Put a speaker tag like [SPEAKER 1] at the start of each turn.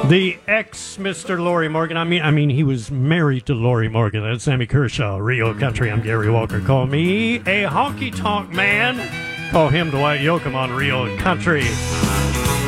[SPEAKER 1] The ex Mr. Lori Morgan. I mean, he was married to Lori Morgan. That's Sammy Kershaw, Rio Country. I'm Gary Walker. Call me a honky tonk man. Call him Dwight Yoakam on Rio Country.